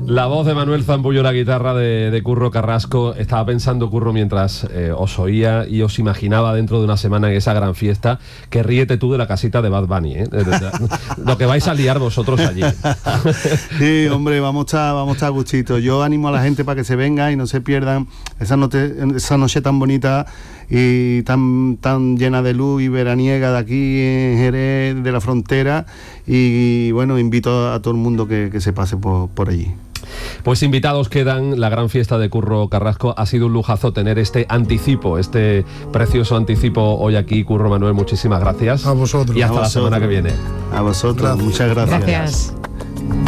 La voz de Manuel Zambullo, la guitarra de Curro Carrasco. Estaba pensando, Curro, mientras os oía y os imaginaba dentro de una semana en esa gran fiesta, que ríete tú de la casita de Bad Bunny, ¿eh? Lo que vais a liar vosotros allí. Sí, hombre, vamos a estar a gustito. Yo animo a la gente para que se venga y no se pierdan esa noche tan bonita y tan llena de luz y veraniega de aquí en Jerez de la Frontera. Y bueno, invito a todo el mundo que se pase por allí. Pues invitados quedan, la gran fiesta de Curro Carrasco. Ha sido un lujazo tener este anticipo, este precioso anticipo hoy aquí. Curro, Manuel, muchísimas gracias. A vosotros. Y hasta la semana que viene. A vosotros, muchas gracias.